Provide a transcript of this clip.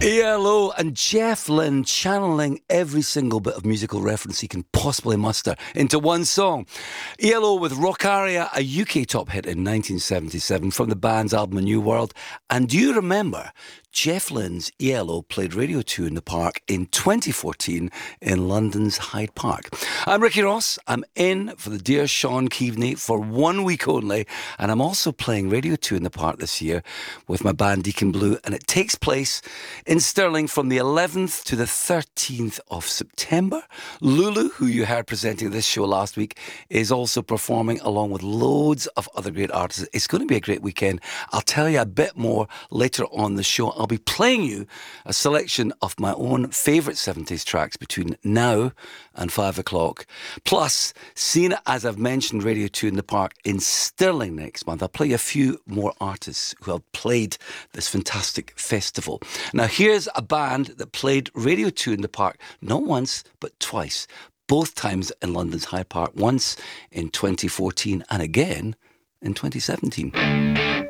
ELO and Jeff Lynne channeling every single bit of musical reference he can possibly muster into one song. ELO with Rockaria, a UK top hit in 1977 from the band's album A New World. And do you remember Jeff Lynne's ELO played Radio 2 in the Park in 2014 in London's Hyde Park? I'm Ricky Ross. I'm in for the Dear Sean Keaveney for 1 week only, and I'm also playing Radio 2 in the Park this year with my band Deacon Blue, and it takes place in Stirling from the 11th to the 13th of September. Lulu, who you heard presenting this show last week, is also performing along with loads of other great artists. It's going to be a great weekend. I'll tell you a bit more later on the show. I'll be playing you a selection of my own favourite 70s tracks between now and 5 o'clock. Plus, seeing as I've mentioned Radio 2 in the Park in Stirling next month, I'll play you a few more artists who have played this fantastic festival. Now, here's a band that played Radio 2 in the Park not once, but twice. Both times in London's Hyde Park. Once in 2014 and again in 2017.